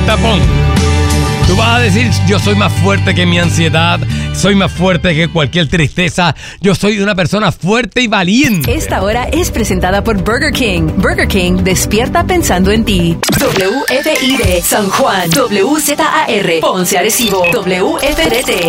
tapón. Tú vas a decir, yo soy más fuerte que mi ansiedad, soy más fuerte que cualquier tristeza, yo soy una persona fuerte y valiente. Esta hora es presentada por Burger King. Burger King despierta pensando en ti. WFID San Juan, WZAR Ponce Arecibo, WFDT.